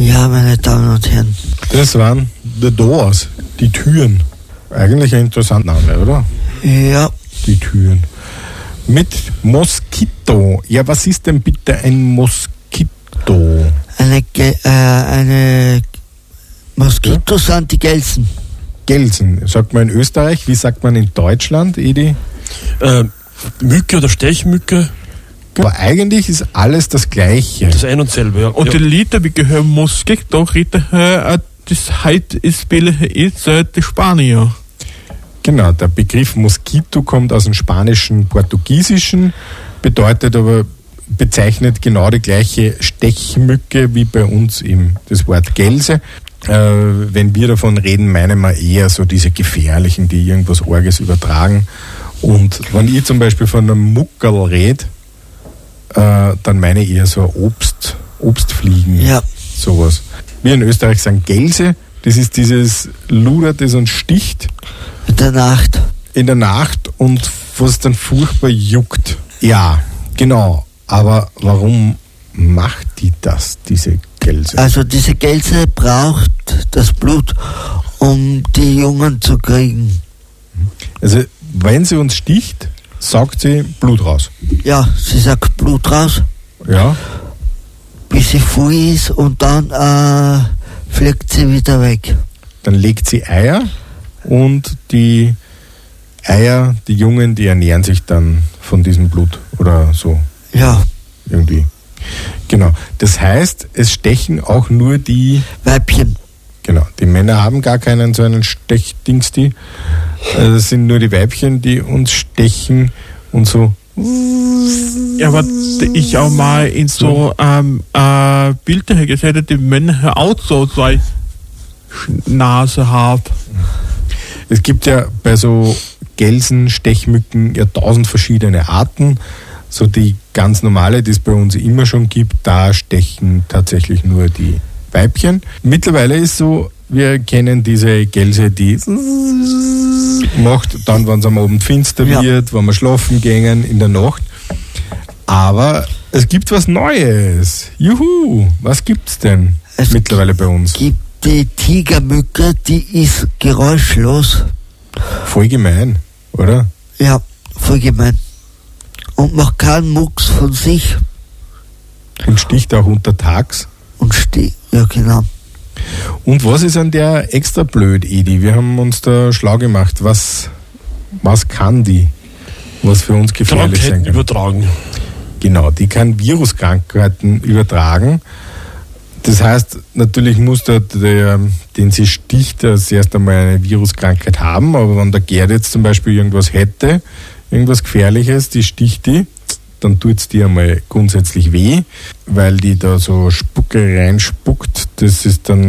Ja, meine Damen und Herren. Das waren The Doors, die Türen. Eigentlich ein interessanter Name, oder? Ja. Die Türen. Mit Moskito. Ja, was ist denn bitte ein Moskito? Eine Moskitos sind die Gelsen. Gelsen. Sagt man in Österreich, wie sagt man in Deutschland, Edi? Mücke oder Stechmücke. Aber eigentlich ist alles das Gleiche. Das ein und selbe, ja. Und die Lieder, wie gehören Moskito, das heute ist die Spanier. Genau, der Begriff Moskito kommt aus dem Spanischen, Portugiesischen, bedeutet aber, bezeichnet genau die gleiche Stechmücke wie bei uns das Wort Gelse. Wenn wir davon reden, meinen wir eher so diese gefährlichen, die irgendwas Orges übertragen. Und wenn ich zum Beispiel von einem Muckerl rede, dann meine ich eher so Obstfliegen, ja. Sowas. Wir in Österreich sagen Gelse, das ist dieses Luder, das uns sticht. In der Nacht. In der Nacht und was dann furchtbar juckt. Ja, genau. Aber warum macht die das, diese Gelse? Also diese Gelse braucht das Blut, um die Jungen zu kriegen. Also wenn sie uns sticht, saugt sie Blut raus. Ja, sie sagt Blut raus. Ja. Bis sie voll ist und dann fliegt sie wieder weg. Dann legt sie Eier und die Eier, die Jungen, die ernähren sich dann von diesem Blut oder so. Ja. Irgendwie. Genau. Das heißt, es stechen auch nur die Weibchen. Genau. Die Männer haben gar keinen so einen Stechdingsti. Das sind nur die Weibchen, die uns stechen und so. Ja, aber ich auch mal in so Bilder gesehen, die Männer auch so zwei Nase haben. Es gibt ja bei so Gelsen, Stechmücken ja 1000 verschiedene Arten. So die ganz normale, die es bei uns immer schon gibt, da stechen tatsächlich nur die Weibchen. Mittlerweile ist so, wir kennen diese Gelse, die macht dann, wenn es am Abend finster wird, wenn wir schlafen gehen in der Nacht. Aber es gibt was Neues. Juhu! Was gibt's denn mittlerweile bei uns? Es gibt die Tigermücke, die ist geräuschlos. Voll gemein, oder? Ja, voll gemein. Und macht keinen Mucks von sich. Und sticht auch untertags. Ja, genau. Und was ist an der extra blöd, Edi? Wir haben uns da schlau gemacht. Was kann die? Was für uns gefährlich sein kann? Übertragen. Genau, die kann Viruskrankheiten übertragen. Das heißt, natürlich muss den sie sticht, erst einmal eine Viruskrankheit haben, aber wenn der Gerd jetzt zum Beispiel irgendwas hätte, irgendwas Gefährliches, die sticht die, dann tut es dir einmal grundsätzlich weh, weil die da so Spucke reinspuckt. Das ist dann